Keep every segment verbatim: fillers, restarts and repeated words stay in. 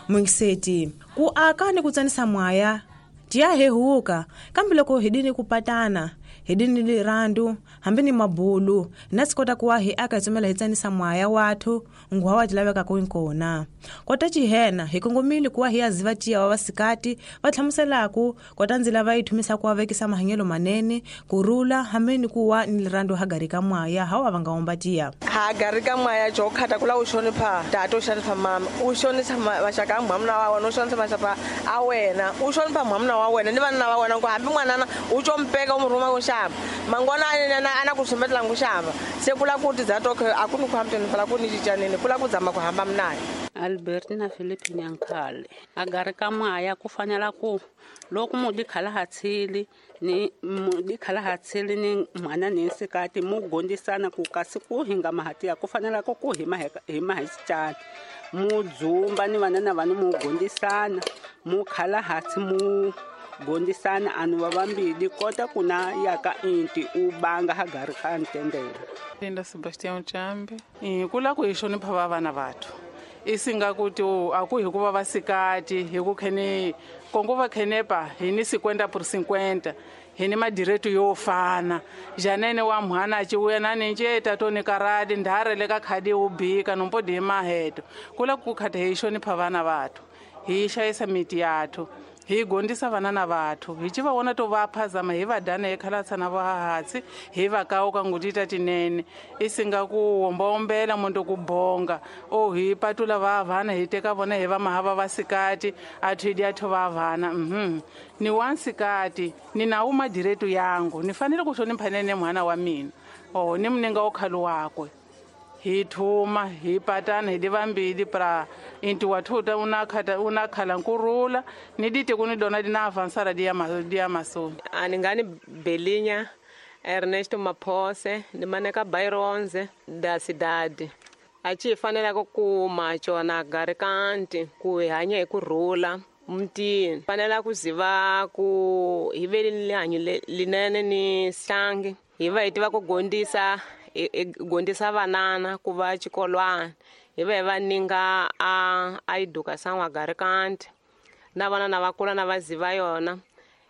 Mungiseti, ku aka ni ku tsanisa mwaya tiya hehuka kambe loko hidini ku patana hidini lirandu hambi ni mabulu nasikota kuwa hi aka itsumela hi tsanisa mwaya wathu nguwa wa tilaveka ku inkona kota chihena hi kongomile kuwa hi aziva tiya wa vasikati va tlhamuselaku kota ndzila va ithumisa kuwa vekisa mahanyelo manene kurula hambi ni kuwa ni lirandu hagarika mwaya hawa va nga omba tiya hagarika mwaya jo khata kula ushonipha tato ushonipha mama ushonisa mashaka mwamna wa wena ushonisa mashapa a wena ushonipha mwamna wa wena ni vana va wena ku hambi n'wanana u compeka u muruma ku xava mangwana ana ku sumbetela ku xava se kula ku ti zato a ku ni ku hamteni pala ku ni cicanini kula ku zama ku hamba mnaye Albertina Philippine Nyankale agarika mwaya ku fanela ku loko mudi khala hatsili ni mudi khala hatsili ni mwana ni nsikati mu gondisana ku kasi ku hinga mahati ya ku fanela ku ku hima hima hichana mu dzumba ni vana na vanhu mu gondisana mu khala hatsi mu gondisana anu vavambili kota kuna yaka inti ubanga hagarika ntendela Linda Sebastian Chambe kula ku hishonipha vavana vathu isinga kuti aku hikuva vasikati hiku khene konguva khenepa hini cinquenta por cinquenta hini madiretu yo fana janene wa mhana chiuya nani njeta toni karadi ndhare leka khadi ubika nompodi hi maheto kula ku khata hi xonipha vana vathu hi xayisa miti yathu hi gondisa vana na vathu hi ci va vona to va phazama hi va dana hi khalatsa na vahatsi hi va kauka ngutita tinene isinga ku hombaombela munto ku bonga o hi patula va vana hi teka vona hi va mahava vasikati athu hi athu va vana mhm ni wansikati ni na uma diretu yangu ni fanele ku hlonipha nene mwana wa mina o ni mninga o khalo wakwe hi thuma hi patana hi divambili pra inti wathuta una khata una khala nkurula ni dite kuni dona dina avanzara dia ma dia maso ani ngani Belinya Ernesto Maphose ni maneka Byronze da cidade achi fanela ku macho na garikanti ku hanya ku rula mti fanela ku ziva ku hiveli hanyu linene ni shangi hiva itiva ku gondisa gondisa vanana ku va chikolwana hi va hi va ninga a a education wa garikanti na vana na vakula na vaziva yona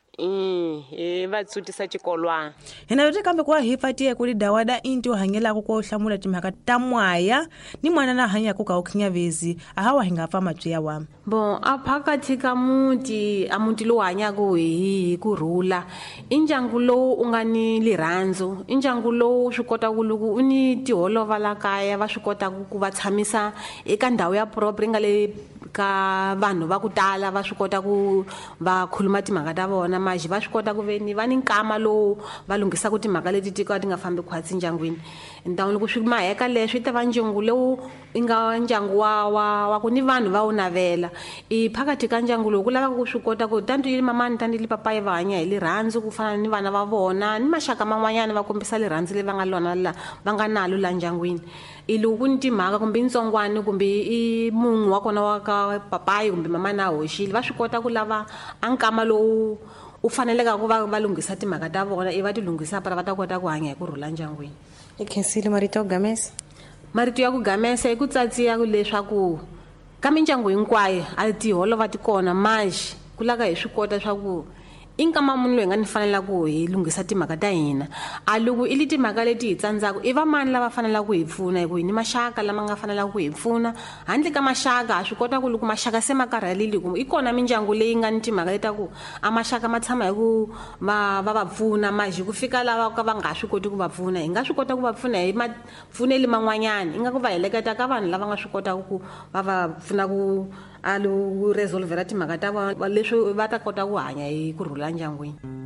hi va tsutisa chikolwana hina yote kambe kuwa hi fatiye kuli dawada inti ohangela ku ko hlamula timhaka ta mwaya ni mwana na hanya ku ka ukhinya vezi ahawa hinga pfa matswiya wa bon aphakathi ka muti amuti lo hanya ku hi ku rula indyangu lowu u nga ni lirandzo indyangu lowu swi kota ku loko u ni tiholova la kaya va swi kota ku va tshamisa eka ndhawu ya proper nga le ka vanhu va ku tala va swi kota ku va khuluma timhaka ta vona maji va swi kota ku veni va ni nkama lowu va lunghisa ku timhaka leti ti ka ti nga fambi khwatsi ndyangwini ndhawu loko swi maheka leswi ta va ndyangu lowu i nga ndyangu wa wa wa ku ni vanhu va wu navela i phakathi ka ndyangu lowu ku lavaka ku swi kota ku tanto yili mamani tanto yili papayi va hanya hi lirhandzu ku fana ni vana va vona ni maxaka man'wanyana va kombisa lirhandzu leyi va nga lona la va nga nalo la ndyangwini i loko ku ni timhaka kumbe ntsongwani kumbe i munhu wa kona wa ka papayi kumbe mama na hoxile va swi kota ku lava a nkama lowu u faneleka ku va va lunghisa timhaka ta vona i va ti lunghisa para va ta kota ku hanya hi ku rhula ndyangwini i khensile marito gamesa marito ya ku gamesa i ku tsatsiya ku leswaku ka mindyangu hinkwayo a ti holova ti kona maji ku laka hi swi kota swa ku inkama munhu loyi nga ni fanela ku hi lunghisa timhaka ta hina a loko i li timhaka leti hi tsandzaka i va mani lava fanela ku hi pfuna hi ku hi ni maxaka lama nga fanela ku hi pfuna handle ka maxaka a swi kota ku loko maxaka se ma karhalile ku i kona mindyangu leyi nga ni timhaka leta ku a maxaka ma tshama hi ku va va va pfuna maji ku fika lava ka va nga swi koti ku va pfuna hi nga swi kota ku va pfuna hi mapfuneli man'wanyana i nga ku va heleketa ka vanhu lava nga swi kotaka ku va va pfuna ku a lo resolvera timhaka ta vona leswi va ta kota ku hanya hi ku rhula ndyangwini